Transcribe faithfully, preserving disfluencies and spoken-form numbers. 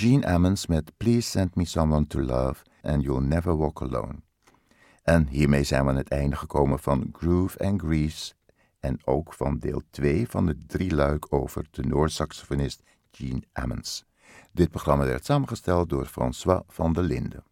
Gene Ammons met Please Send Me Someone to Love and You'll Never Walk Alone. En hiermee zijn we aan het einde gekomen van Groove and Grease en ook van deel twee van de drieluik over tenorsaxofonist Gene Ammons. Dit programma werd samengesteld door François van der Linden.